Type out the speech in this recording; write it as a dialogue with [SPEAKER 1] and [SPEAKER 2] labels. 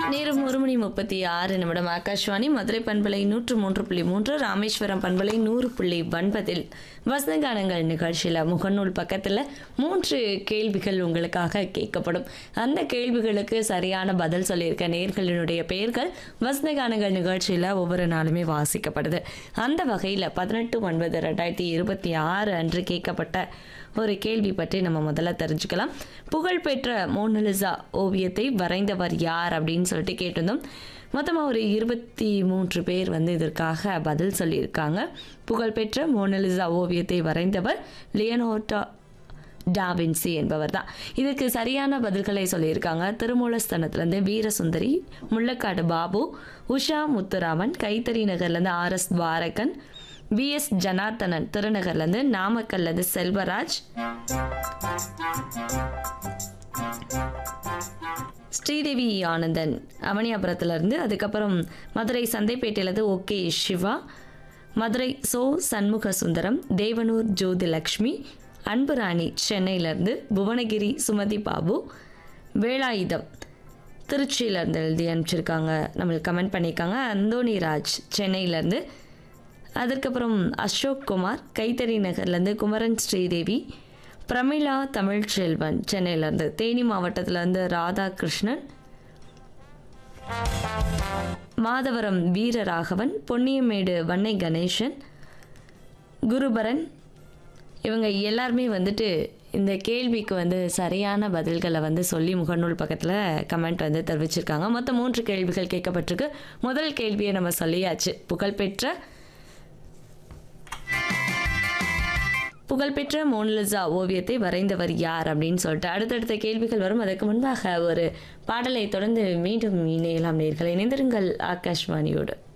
[SPEAKER 1] நேரம் 1:36 ஆகாஷ்வாணி மதுரை பண்பலை 103.3 ராமேஸ்வரம் பண்பலை 100.9 வசந்தகானங்கள் நிகழ்ச்சியில் முகநூல் பக்கத்தில் 3 கேள்விகள் உங்களுக்காக கேட்கப்படும். அந்த கேள்விகளுக்கு சரியான பதில் சொல்லியிருக்க நேயர்களினுடைய பெயர்கள் வசந்தகானங்கள் நிகழ்ச்சியில் ஒவ்வொரு நாளுமே வாசிக்கப்படுது. அந்த வகையில் 18/9/2026 அன்று கேட்கப்பட்ட ஒரு கேள்வி பற்றி நம்ம முதல்ல தெரிஞ்சுக்கலாம். புகழ்பெற்ற மோனலிசா ஓவியத்தை வரைந்தவர் யார் அப்படின்னு சொல்லிட்டு கேட்டிருந்தோம். மொத்தமாக ஒரு 23 பேர் இதற்காக பதில் சொல்லியிருக்காங்க. புகழ்பெற்ற மோனலிசா ஓவியத்தை வரைந்தவர் லியோனார்டோ டாவின்சி என்பவர் தான். இதுக்கு சரியான பதில்களை சொல்லியிருக்காங்க. திருமூலஸ்தானத்துலேருந்து வீரசுந்தரி, முள்ளக்காடு பாபு, உஷா முத்துராமன், கைத்தறி நகர்லேருந்து RS துவாரகன், BS ஜனார்த்தனன், திருநகர்லேருந்து, நாமக்கல்லேருந்து செல்வராஜ், ஸ்ரீதேவி ஆனந்தன் அவனியாபுரத்துலேருந்து, அதுக்கப்புறம் மதுரை சந்தைப்பேட்டையிலேருந்து OK சிவா, மதுரை சண்முக சுந்தரம், தேவனூர் ஜோதிலக்ஷ்மி, அன்புராணி சென்னையிலேருந்து, புவனகிரி சுமதி பாபு, வேலாயுதம் திருச்சியிலேருந்து எழுதி அனுப்பிச்சிருக்காங்க, நம்மளுக்கு கமெண்ட் பண்ணியிருக்காங்க. அந்தோணிராஜ் சென்னையிலேருந்து, அதுக்கப்புறம் அசோக் குமார் கைத்தறி நகர்லேருந்து, குமரன் ஸ்ரீதேவி, பிரமிளா தமிழ்ச்செல்வன் சென்னையிலேருந்து, தேனி மாவட்டத்திலேருந்து ராதாகிருஷ்ணன், மாதவரம் வீரராகவன், பொன்னியமேடு வன்னை கணேசன், குருபரன், இவங்க எல்லாருமே இந்த கேள்விக்கு சரியான பதில்களை சொல்லி முகநூல் பக்கத்தில் கமெண்ட் தெரிவிச்சிருக்காங்க. மொத்தம் 3 கேள்விகள் கேட்கப்பட்டிருக்கு. முதல் கேள்வியை நம்ம சொல்லியாச்சு. புகழ்பெற்ற மோனலிசா ஓவியத்தை வரைந்தவர் யார் அப்படின்னு சொல்லிட்டு அடுத்தடுத்த கேள்விகள் வரும். அதற்கு முன்பாக ஒரு பாடலை தொடர்ந்து மீண்டும் இணையலாம் நேயர்களே. இணைந்திருங்கள் ஆகாஷ்வாணியோடு.